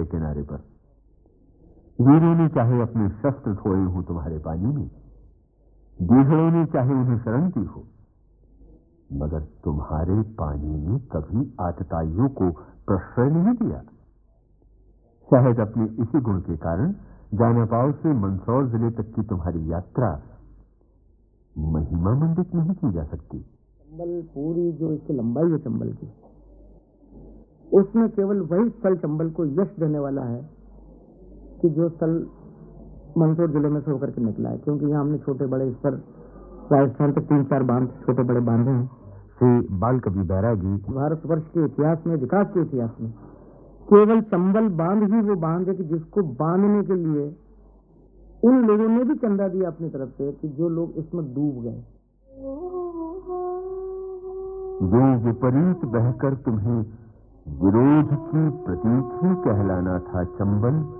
किनारे पर। वीरों ने चाहे अपने शस्त्र खोए हों तुम्हारे पानी में, बीहड़ों ने चाहे उन्हें शरण दी हो, मगर तुम्हारे पानी ने कभी आतताइयों को प्रश्रय नहीं दिया। शायद अपने इसी गुण के कारण जानापाव से मंदसौर जिले तक की तुम्हारी यात्रा महिमा मंडित नहीं की जा सकती। चंबल पूरी जो इसकी लंबाई है चंबल की, उसमें केवल वही स्थल चंबल को यश देने वाला है कि जो स्थल मंदसौर जिले में से होकर के निकला है, क्योंकि यहाँ हमने छोटे बड़े इस पर राजस्थान तक 3-4 बांध छोटे बड़े बांधे हैं। श्री बाल कवि बैरागी, भारतवर्ष के इतिहास में, विकास के इतिहास में केवल चंबल बांध ही वो बांध है कि जिसको बांधने के लिए उन लोगों ने भी चंदा दिया अपनी तरफ से कि जो लोग इसमें डूब गए। जो विपरीत बहकर तुम्हें विरोध की प्रतीक ही कहलाना था चंबल,